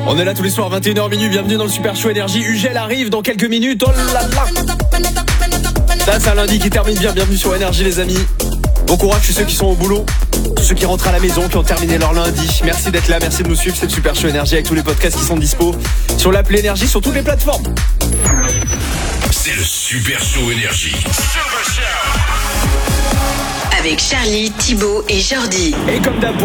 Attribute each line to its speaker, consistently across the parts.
Speaker 1: On est là tous les soirs 21h minuit, bienvenue dans le Super Show Énergie. Ugel arrive dans quelques minutes. Oh là là. Ça c'est un lundi qui termine bien, bienvenue sur Énergie les amis. Bon courage tous ceux qui sont au boulot, tous ceux qui rentrent à la maison, qui ont terminé leur lundi. Merci d'être là, merci de nous suivre, c'est le Super Show Énergie avec tous les podcasts qui sont dispo sur l'appli Énergie, sur toutes les plateformes.
Speaker 2: C'est le Super Show Énergie.
Speaker 3: Avec Charlie, Thibaut et Jordi.
Speaker 1: Et comme d'hab,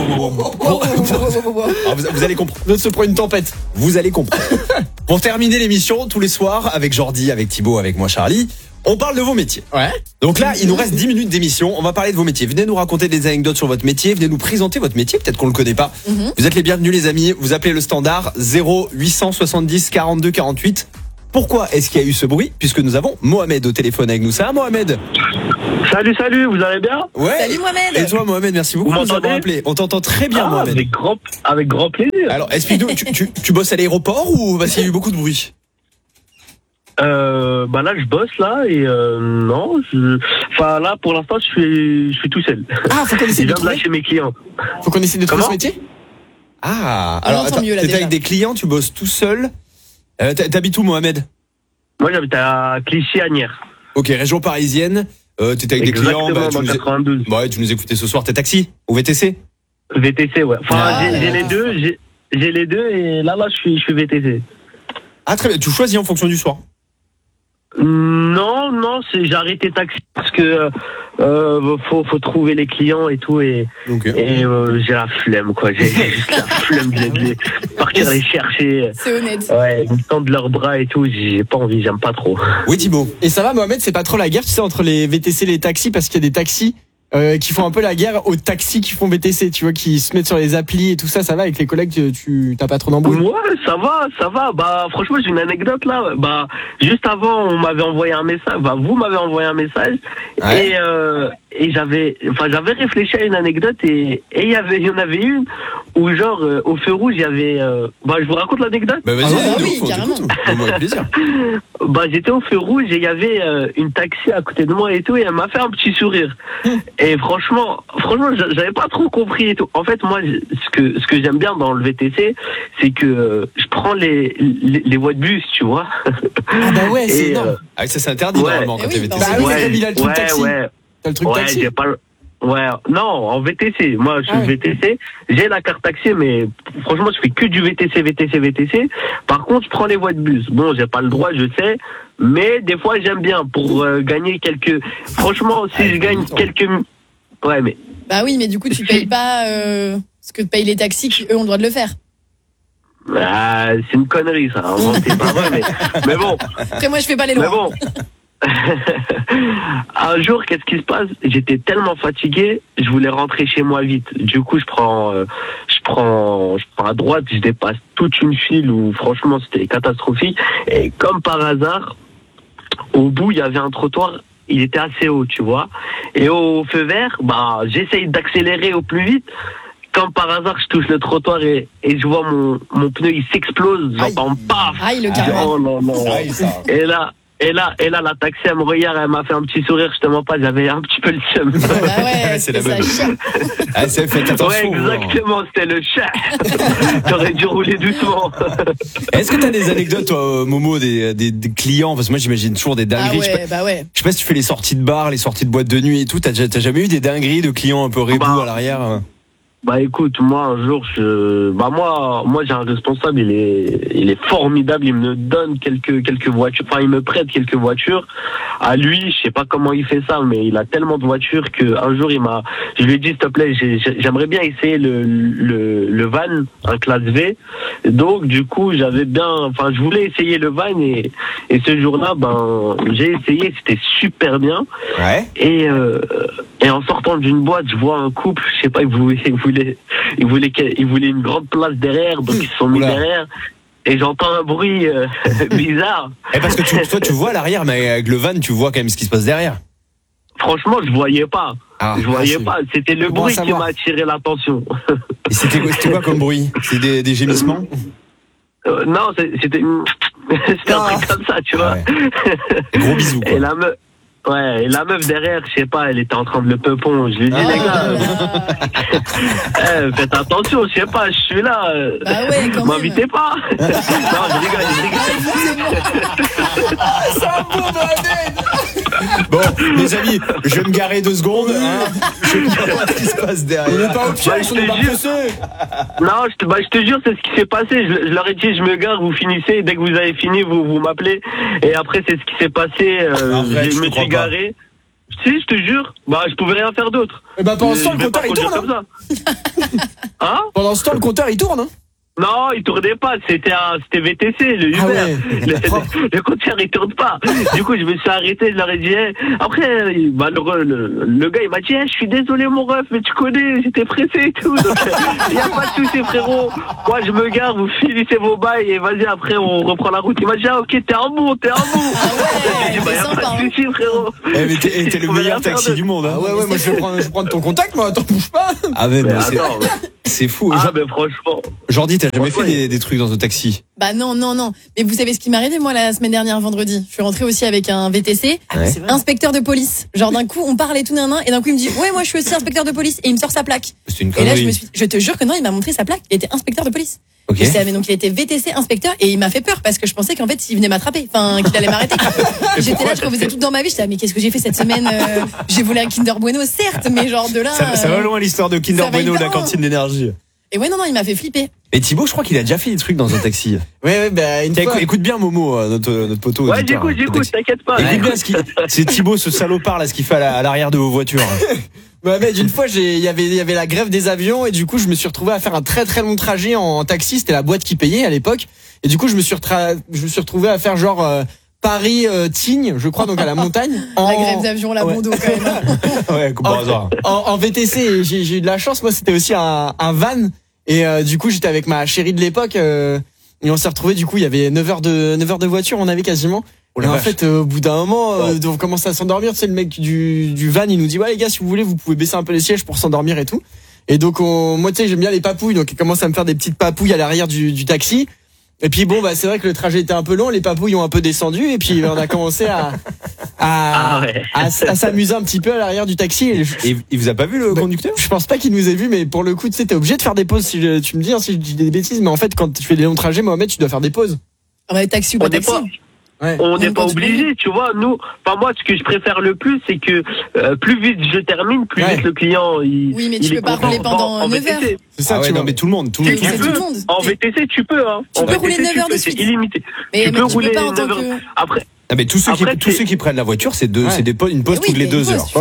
Speaker 1: vous allez comprendre.
Speaker 4: L'autre se prend une tempête.
Speaker 1: Vous allez comprendre. Pour terminer l'émission, tous les soirs, avec Jordi, avec Thibaut, avec moi Charlie, on parle de vos métiers.
Speaker 4: Ouais.
Speaker 1: Donc là, il nous reste 10 minutes d'émission. On va parler de vos métiers. Venez nous raconter des anecdotes sur votre métier. Venez nous présenter votre métier. Peut-être qu'on le connaît pas. Vous êtes les bienvenus, les amis. Vous appelez le standard 0870 42 48. Pourquoi est-ce qu'il y a eu ce bruit? Puisque nous avons Mohamed au téléphone avec nous. Ça va, Mohamed?
Speaker 5: Salut, vous allez bien?
Speaker 1: Ouais.
Speaker 3: Salut Mohamed.
Speaker 1: Et toi, Mohamed, merci beaucoup
Speaker 5: Vous
Speaker 1: de nous avoir
Speaker 5: m'entendez?
Speaker 1: appelé. On t'entend très bien, Mohamed.
Speaker 5: Avec grand plaisir.
Speaker 1: Alors, explique-nous, tu bosses à l'aéroport ou parce qu'il y a eu beaucoup de bruit?
Speaker 5: Bah là je bosse là et non, enfin là pour l'instant je suis tout seul.
Speaker 4: Ah, faut qu'on essaie
Speaker 5: Je
Speaker 4: de
Speaker 5: viens de lâcher mes clients.
Speaker 4: Faut qu'on essaie de trouver
Speaker 5: Comment
Speaker 4: ce métier.
Speaker 1: Ah,
Speaker 4: On
Speaker 1: alors
Speaker 4: entend
Speaker 1: attends,
Speaker 4: mieux, là,
Speaker 1: t'es
Speaker 4: déjà.
Speaker 1: avec des clients, tu bosses tout seul. T'habites où, Mohamed?
Speaker 5: Moi j'habite à Clichy-Agnières.
Speaker 1: Ok, région parisienne. T'étais avec des clients.
Speaker 5: Exactement, dans
Speaker 1: Tu
Speaker 5: 92.
Speaker 1: nous écoutais ce soir. T'es taxi ou VTC?
Speaker 5: VTC, ouais. Enfin
Speaker 4: Ah,
Speaker 5: j'ai les deux, j'ai les deux et là je suis VTC.
Speaker 1: Ah très bien. Tu choisis en fonction du soir.
Speaker 5: Non, j'ai arrêté taxi parce que faut trouver les clients et tout et
Speaker 1: Donc,
Speaker 5: j'ai la flemme quoi. J'ai juste la flemme de les partir les chercher.
Speaker 4: C'est honnête.
Speaker 5: Ouais, ils me tendent leurs bras et tout, j'ai pas envie, j'aime pas trop.
Speaker 1: Oui, Thibaut.
Speaker 4: Et ça va, Mohamed, c'est pas trop la guerre, tu sais, entre les VTC et les taxis, parce qu'il y a des taxis qui font un peu la guerre aux taxis qui font VTC, tu vois, qui se mettent sur les applis et tout ça. Ça va avec les collègues, tu t'as pas trop d'embrouilles?
Speaker 5: Ouais, ça va. Bah, franchement, j'ai une anecdote là. Bah, juste avant, on m'avait envoyé un message. Bah, vous m'avez envoyé un message.
Speaker 1: Ouais.
Speaker 5: Et j'avais réfléchi à une anecdote et il y en avait une où genre, au feu rouge, il y avait, bah, je vous raconte l'anecdote.
Speaker 1: Bah vas-y,
Speaker 4: Ah,
Speaker 1: de
Speaker 4: oui,
Speaker 1: ouf,
Speaker 4: carrément.
Speaker 1: t'écoutes. Moi, avec plaisir.
Speaker 5: Bah, j'étais au feu rouge et il y avait une taxi à côté de moi et tout, et elle m'a fait un petit sourire. Et franchement, j'avais pas trop compris et tout. En fait, moi, ce que j'aime bien dans le VTC, c'est que je prends les voies de bus, tu vois.
Speaker 4: Ah bah ouais, c'est
Speaker 5: Et,
Speaker 4: énorme.
Speaker 1: Ah, ça c'est interdit
Speaker 5: Ouais.
Speaker 1: normalement quand
Speaker 4: Eh
Speaker 1: t'es
Speaker 4: oui,
Speaker 1: VTC.
Speaker 4: bah oui, comme il a le truc taxi.
Speaker 5: ouais.
Speaker 4: T'as le truc
Speaker 5: Ouais,
Speaker 4: taxi.
Speaker 5: j'ai pas le... Ouais, non, en VTC. Moi, je suis
Speaker 4: Ah ouais.
Speaker 5: VTC. J'ai la carte taxi, mais franchement, je fais que du VTC. Par contre, je prends les voies de bus. Bon, j'ai pas le droit, je sais. Mais des fois, j'aime bien pour gagner quelques... Franchement, si je gagne quelques... Ouais, mais...
Speaker 6: Bah oui, mais du coup, tu payes pas ce que payent les taxis qui, eux, ont le droit de le faire.
Speaker 5: Ah, c'est une connerie, ça. C'est pas vrai, mais bon.
Speaker 6: Après, moi, je fais pas les
Speaker 5: Mais
Speaker 6: lois.
Speaker 5: bon. Un jour, qu'est-ce qui se passe? J'étais tellement fatigué, je voulais rentrer chez moi vite. Du coup, je prends à droite, je dépasse toute une file où franchement c'était catastrophique. Et comme par hasard, au bout il y avait un trottoir, il était assez haut, tu vois. Et au feu vert, bah j'essaye d'accélérer au plus vite. Comme par hasard, je touche le trottoir et je vois mon pneu il s'explose. J'entends paf.
Speaker 6: Aïe, le karma.
Speaker 5: Oh non non. Et là, la taxi, elle me regarde, elle m'a fait un petit sourire, justement pas, j'avais un petit peu le seum.
Speaker 6: Bah ouais,
Speaker 1: C'est la
Speaker 6: ça
Speaker 1: même.
Speaker 6: chie.
Speaker 1: Ah, ça fait
Speaker 5: Ouais,
Speaker 1: attention.
Speaker 5: exactement, c'était le chat. T'aurais dû rouler doucement.
Speaker 1: Est-ce que t'as des anecdotes, toi, Momo, des clients? Parce que moi, j'imagine toujours des
Speaker 6: Ah
Speaker 1: dingueries.
Speaker 6: ouais, bah ouais.
Speaker 1: Je sais pas si tu fais les sorties de bar, les sorties de boîte de nuit et tout. T'as jamais eu des dingueries de clients un peu rébous
Speaker 5: Bah,
Speaker 1: à l'arrière?
Speaker 5: Bah écoute, moi un jour, moi j'ai un responsable, il est formidable, il me donne quelques voitures, enfin il me prête quelques voitures. À lui, je sais pas comment il fait ça, mais il a tellement de voitures que un jour je lui ai dit s'il te plaît, j'aimerais bien essayer le van, un classe V. Donc du coup, je voulais essayer le van et ce jour-là, j'ai essayé, c'était super bien.
Speaker 1: Ouais.
Speaker 5: Et en sortant d'une boîte, je vois un couple, je sais pas, ils voulaient une grande place derrière, donc ils se sont mis
Speaker 1: Oula.
Speaker 5: derrière. Et j'entends un bruit bizarre.
Speaker 1: Eh, parce que toi, tu vois à l'arrière, mais avec le van, tu vois quand même ce qui se passe derrière.
Speaker 5: Franchement, je voyais pas.
Speaker 1: Ah,
Speaker 5: je voyais
Speaker 1: c'est-
Speaker 5: pas. C'était le
Speaker 1: c'est bon à
Speaker 5: bruit qui
Speaker 1: savoir.
Speaker 5: m'a attiré l'attention.
Speaker 1: Et c'était quoi comme bruit? C'est des gémissements?
Speaker 5: Non, c'était un truc comme ça, tu vois.
Speaker 1: Ah ouais. Gros bisous, quoi.
Speaker 5: Et la meuf, Ouais, et la meuf derrière, je sais pas, elle était en train de le peupon. Je lui ai dit, les gars, faites attention, je sais pas, je suis là.
Speaker 6: Bah ouais, quand
Speaker 5: m'invitez pas. Non, je rigole.
Speaker 4: C'est un beau bordel. Bon, les amis, je vais me garer 2 secondes. Hein. Je sais pas ce qui se passe derrière. Il n'est pas au pied,
Speaker 5: je te jure. Non, je te jure, c'est ce qui s'est passé. Je leur ai dit, je me gare, vous finissez. Et dès que vous avez fini, vous m'appelez. Et après, c'est ce qui s'est passé. Je me suis garé. Si, je te jure. Bah, je pouvais rien faire d'autre.
Speaker 4: Et bah, pendant ce temps, le compteur, il tourne.
Speaker 5: Hein?
Speaker 4: Pendant ce temps, le compteur, il tourne, hein?
Speaker 5: Non, il tournait pas, c'était VTC, le Uber.
Speaker 4: Ouais,
Speaker 5: le compteur il tourne pas. Du coup, je me suis arrêté, je leur ai dit, après, le gars il m'a dit, je suis désolé mon ref, mais tu connais, j'étais pressé et tout. Donc, il n'y a pas de souci frérot. Moi, je me gare, vous finissez vos bails et vas-y, après, on reprend la route. Il m'a dit, ok, t'es un bon.
Speaker 6: Ah ouais,
Speaker 5: j'ai dit, y a pas de souci frérot.
Speaker 1: Mais t'es le meilleur taxi du monde, hein.
Speaker 4: Ah ouais, moi je vais prendre ton contact, moi, attends, bouge pas.
Speaker 1: Ah mais
Speaker 5: Attends,
Speaker 1: c'est fou.
Speaker 5: Ah, mais franchement.
Speaker 1: Jordi, t'as jamais fait des trucs dans un taxi?
Speaker 6: Bah non. Mais vous savez ce qui m'est arrivé, moi, la semaine dernière, vendredi? Je suis rentrée aussi avec un VTC, inspecteur de police. Genre, d'un coup, on parle et tout, et d'un coup, il me dit, ouais, moi, je suis aussi inspecteur de police. Et il me sort sa plaque.
Speaker 1: C'est une
Speaker 6: Et là,
Speaker 1: connerie.
Speaker 6: je te jure que non, il m'a montré sa plaque. Il était inspecteur de police.
Speaker 1: Ok.
Speaker 6: Je savais, donc il était VTC inspecteur et il m'a fait peur parce que je pensais qu'en fait, il venait m'attraper. Enfin, qu'il allait m'arrêter. J'étais là, je refaisais tout dans ma vie. J'étais là, mais qu'est-ce que j'ai fait cette semaine? J'ai volé un Kinder Bueno, certes, mais genre de là.
Speaker 1: Ça va loin l'histoire de Kinder
Speaker 6: ça va
Speaker 1: Bueno, de la
Speaker 6: évidemment.
Speaker 1: cantine d'énergie.
Speaker 6: Et ouais, non, il m'a fait flipper.
Speaker 1: Et Thibaut, je crois qu'il a déjà fait des trucs dans un taxi.
Speaker 4: Ouais, bah, une
Speaker 1: Tiens,
Speaker 4: fois.
Speaker 1: écoute bien Momo, notre poteau.
Speaker 5: Ouais,
Speaker 1: auditeur,
Speaker 5: j'écoute, t'inquiète pas.
Speaker 1: Écoute bien c'est Thibaut, ce salopard là, ce qu'il fait à l'arrière de vos voitures.
Speaker 4: Ouais, mais d'une fois, il y avait la grève des avions et du coup, je me suis retrouvé à faire un très très long trajet en taxi. C'était la boîte qui payait à l'époque. Et du coup, je me suis retrouvé à faire genre Paris-Tignes, je crois, donc à la montagne.
Speaker 6: La grève d'avion, la Bondo, quand même.
Speaker 1: Ouais, comme par hasard.
Speaker 4: En VTC, et j'ai eu de la chance. Moi, c'était aussi un van. Et du coup, j'étais avec ma chérie de l'époque. Et on s'est retrouvé. Du coup, il y avait 9 heures de voiture. On avait quasiment.
Speaker 1: Oh
Speaker 4: Et en fait, au bout d'un moment, on commençait à s'endormir. Tu sais, le mec du van, il nous dit, ouais les gars, si vous voulez, vous pouvez baisser un peu les sièges pour s'endormir et tout. Et donc, moi, tu sais, j'aime bien les papouilles. Donc, il commence à me faire des petites papouilles à l'arrière du taxi. Et puis bon, bah c'est vrai que le trajet était un peu long, les papouilles ont un peu descendu et puis on a commencé à s'amuser un petit peu à l'arrière du taxi.
Speaker 1: Et il vous a pas vu le conducteur?
Speaker 4: Je pense pas qu'il nous ait vu, mais pour le coup, tu sais, t'es obligé de faire des pauses. Tu me dis si je dis des bêtises, mais en fait, quand tu fais des longs trajets, Mohamed, tu dois faire des pauses.
Speaker 6: Ah bah, taxi ou pas taxi.
Speaker 4: Ouais.
Speaker 5: On n'est pas obligé, tu vois. Nous, enfin moi, ce que je préfère le plus, c'est que plus vite je termine, plus vite le client.
Speaker 6: Oui, mais tu peux pas rouler pendant 9 heures.
Speaker 4: C'est ça,
Speaker 1: tu vois. Mais tout le monde.
Speaker 6: C'est tout le monde.
Speaker 5: En VTC, tu peux. Hein.
Speaker 6: Tu peux rouler 9 heures de
Speaker 5: c'est
Speaker 6: suite.
Speaker 5: illimité.
Speaker 6: Mais
Speaker 5: tu peux rouler
Speaker 6: pas en
Speaker 5: 9
Speaker 6: tant
Speaker 5: heures.
Speaker 6: que...
Speaker 5: Après.
Speaker 1: Ah mais tous ceux qui prennent la voiture, c'est une pause toutes les 2 heures.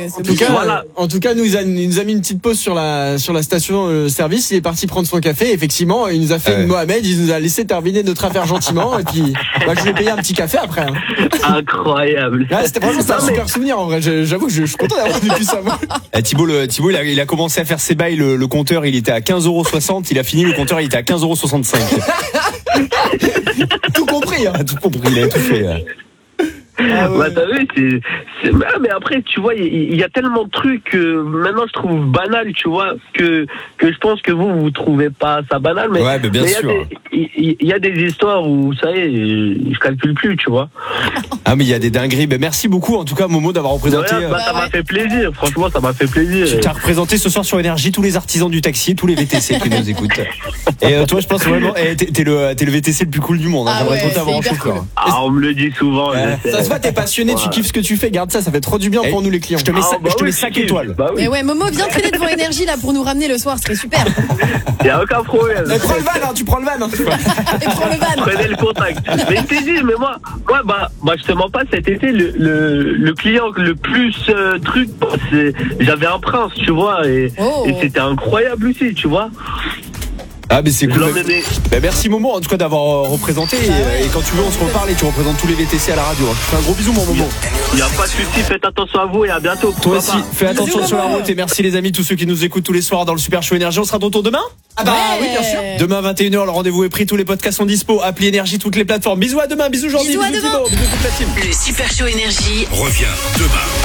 Speaker 4: En tout cas, nous a mis une petite pause sur la station service. Il est parti prendre son café. Effectivement, il nous a fait une Mohamed. Il nous a laissé terminer notre affaire gentiment. Et puis, je lui ai payé un petit café après. Hein.
Speaker 5: Incroyable.
Speaker 4: Ouais, c'était vraiment un super souvenir en vrai. J'avoue que je suis content d'avoir vécu ça. Moi.
Speaker 1: Thibaut, il a commencé à faire ses bails. Le compteur, il était à 15,60 €. Il a fini le compteur, il était à 15,65 €.
Speaker 4: Tout compris. Hein.
Speaker 1: Tout compris. Il a tout fait.
Speaker 4: Ah ouais.
Speaker 5: Bah t'as vu, mais après tu vois il y a tellement de trucs que maintenant je trouve banal, tu vois, que je pense que vous trouvez pas ça banal, mais
Speaker 1: ouais, mais bien sûr.
Speaker 5: Il y a des histoires où ça y est, je calcule plus, tu vois.
Speaker 1: Ah mais il y a des dingueries. Ben merci beaucoup en tout cas Momo d'avoir représenté.
Speaker 5: Ça m'a fait plaisir, franchement ça m'a fait plaisir.
Speaker 1: Tu as représenté ce soir sur Énergie tous les artisans du taxi, tous les VTC qui nous écoutent. Et toi je pense vraiment t'es le VTC le plus cool du monde.
Speaker 6: Ah
Speaker 1: J'aimerais
Speaker 6: ouais,
Speaker 1: trop t'avoir en
Speaker 6: c'est hyper
Speaker 1: chauffeur.
Speaker 6: cool.
Speaker 5: Ah on me le dit souvent.
Speaker 4: Ça se voit, t'es passionné, tu kiffes ce que tu fais. Garde ça fait trop du bien pour nous les clients.
Speaker 1: Je te mets 5 étoiles.
Speaker 5: Bah oui.
Speaker 6: Mais ouais, Momo, viens traîner devant Énergie là pour nous ramener le soir, ce serait super.
Speaker 5: Y a aucun problème.
Speaker 4: Mais prends le van, tu prends le van.
Speaker 6: Et prends le van.
Speaker 5: Prenez le contact. Mais je t'ai dit, mais moi, je te mens pas, cet été, le client le plus j'avais un prince, tu vois, et c'était incroyable aussi, tu vois.
Speaker 1: Ah mais c'est cool. Merci Momo en tout cas d'avoir représenté et quand tu veux on se reparle et tu représentes tous les VTC à la radio. Je fais un gros bisou mon Momo.
Speaker 5: Il n'y a pas de souci, faites attention à vous et à bientôt.
Speaker 1: Toi aussi, fais attention sur la route et merci les amis tous ceux qui nous écoutent tous les soirs dans le Super Show Énergie. On sera de retour demain.
Speaker 4: Ah bah oui bien sûr.
Speaker 1: Demain 21h, le rendez-vous est pris, tous les podcasts sont dispo, appli Énergie, toutes les plateformes. Bisous à demain, bisous Jordi, bisous Thibaut, bisous toute la team.
Speaker 3: Le Super Show Énergie
Speaker 2: Reviens demain.